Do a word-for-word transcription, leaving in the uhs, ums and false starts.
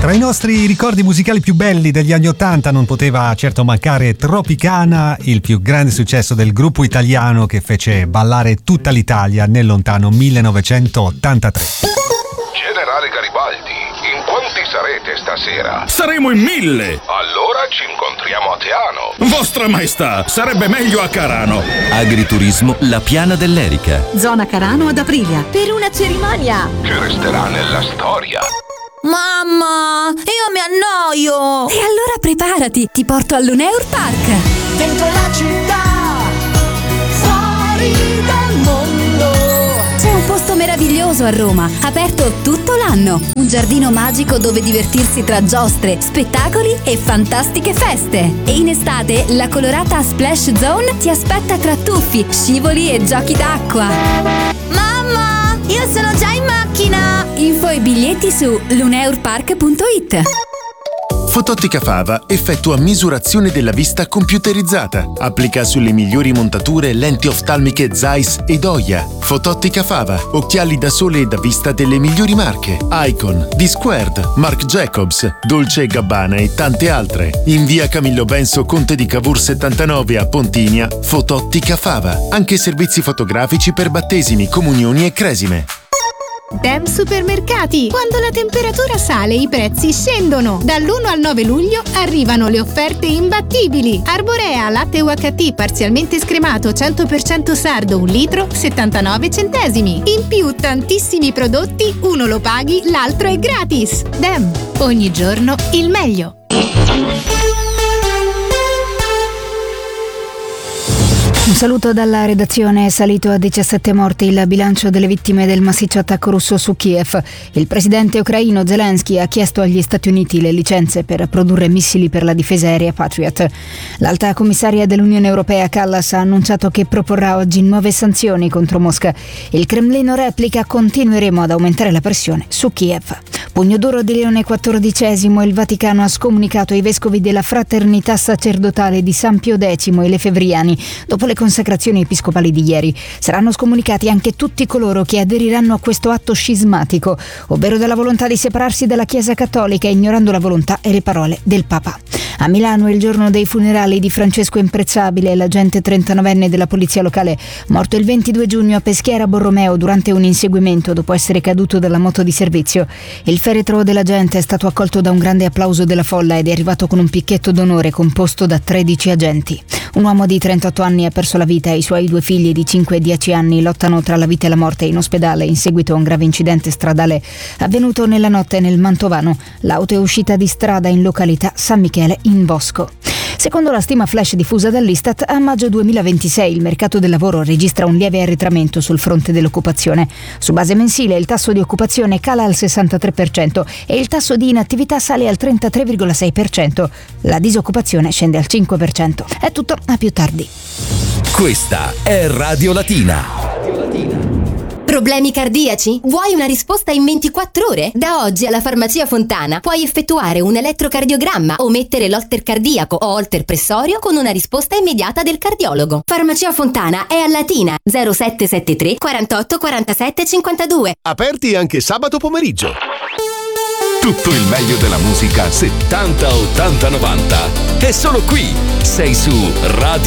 Tra i nostri ricordi musicali più belli degli anni Ottanta non poteva certo mancare Tropicana, il più grande successo del gruppo italiano che fece ballare tutta l'Italia nel lontano millenovecentottantatré. Generale Garibaldi, in quanti sarete stasera? Saremo in mille! Allora ci incontriamo a Teano. Vostra Maestà, sarebbe meglio a Carano. Agriturismo La Piana dell'Erica. Zona Carano ad Aprilia. Per una cerimonia Che resterà nella storia. Mamma, io mi annoio. E allora preparati, ti porto all'Uneur Park. Dentro la città, fuori dal mondo. C'è un posto meraviglioso a Roma, aperto tutto l'anno. Un giardino magico dove divertirsi tra giostre, spettacoli e fantastiche feste. E in estate la colorata Splash Zone ti aspetta tra tuffi, scivoli e giochi d'acqua. Mamma, io sono già in macchina. Info e biglietti su luneurpark punto it. Fotottica Fava effettua misurazione della vista computerizzata. Applica sulle migliori montature lenti oftalmiche Zeiss ed Oya. Fotottica Fava, occhiali da sole e da vista delle migliori marche: Icon, D-Squared, Marc Jacobs, Dolce e Gabbana e tante altre. In via Camillo Benso, Conte di Cavour settantanove a Pontinia. Fotottica Fava. Anche servizi fotografici per battesimi, comunioni e cresime. Dem Supermercati. Quando la temperatura sale, i prezzi scendono. Dall'primo al nove luglio arrivano le offerte imbattibili. Arborea, latte U H T parzialmente scremato cento per cento sardo, un litro, settantanove centesimi. In più tantissimi prodotti, uno lo paghi, l'altro è gratis. Dem, ogni giorno il meglio. Un saluto dalla redazione. È salito a diciassette morti il bilancio delle vittime del massiccio attacco russo su Kiev. Il presidente ucraino Zelensky ha chiesto agli Stati Uniti le licenze per produrre missili per la difesa aerea Patriot. L'alta commissaria dell'Unione Europea Kallas ha annunciato che proporrà oggi nuove sanzioni contro Mosca. Il Cremlino replica: continueremo ad aumentare la pressione su Kiev. Pugno duro di Leone quattordicesimo. Il Vaticano ha scomunicato ai vescovi della fraternità sacerdotale di San Pio X e Lefebvriani. Dopo le consacrazioni episcopali di ieri saranno scomunicati anche tutti coloro che aderiranno a questo atto scismatico, ovvero della volontà di separarsi dalla Chiesa Cattolica, ignorando la volontà e le parole del Papa. A Milano è il giorno dei funerali di Francesco Imprezzabile, l'agente trentanovenne della polizia locale, morto il ventidue giugno a Peschiera Borromeo durante un inseguimento dopo essere caduto dalla moto di servizio. Il feretro dell'agente è stato accolto da un grande applauso della folla ed è arrivato con un picchetto d'onore composto da tredici agenti. Un uomo di trentotto anni ha perso la vita e i suoi due figli di cinque e dieci anni lottano tra la vita e la morte in ospedale in seguito a un grave incidente stradale avvenuto nella notte nel Mantovano. L'auto è uscita di strada in località San Michele in Bosco. Secondo la stima flash diffusa dall'Istat, a maggio duemilaventisei il mercato del lavoro registra un lieve arretramento sul fronte dell'occupazione. Su base mensile il tasso di occupazione cala al sessantatré per cento e il tasso di inattività sale al trentatré virgola sei per cento. La disoccupazione scende al cinque per cento. È tutto, a più tardi. Questa è Radio Latina. Problemi cardiaci? Vuoi una risposta in ventiquattro ore? Da oggi alla Farmacia Fontana puoi effettuare un elettrocardiogramma o mettere l'holter cardiaco o holter pressorio con una risposta immediata del cardiologo. Farmacia Fontana è a Latina, zero sette sette tre quarantotto quarantasette cinquantadue. Aperti anche sabato pomeriggio. Tutto il meglio della musica settanta, ottanta, novanta. È solo qui. Sei su Radio